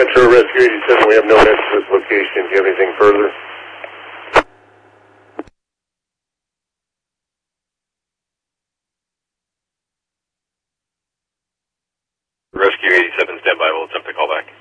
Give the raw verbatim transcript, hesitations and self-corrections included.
Sure, Rescue eighty-seven, we have no answer to this location. Do you have anything further? Rescue eighty-seven, stand by. We'll attempt to call back.